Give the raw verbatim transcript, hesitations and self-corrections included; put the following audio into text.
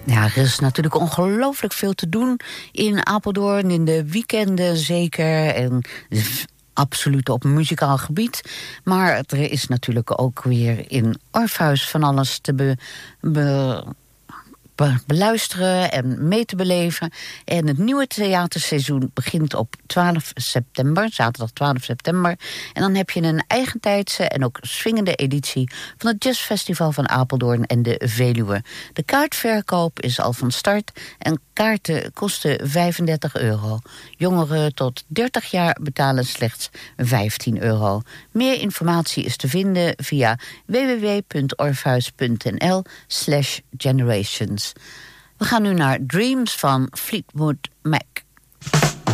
Ja, er is natuurlijk ongelooflijk veel te doen in Apeldoorn, in de weekenden zeker. En absoluut op muzikaal gebied. Maar er is natuurlijk ook weer in Orpheus van alles te be, be, be, beluisteren en mee te beleven. En het nieuwe theaterseizoen begint op twaalf september, zaterdag twaalf september. En dan heb je een eigentijdse en ook swingende editie van het Jazzfestival van Apeldoorn en de Veluwe. De kaartverkoop is al van start en kaarten kosten vijfendertig euro. Jongeren tot dertig jaar betalen slechts vijftien euro. Meer informatie is te vinden via w w w punt orpheus punt n l slash generations. We gaan nu naar Dreams van Fleetwood Mac.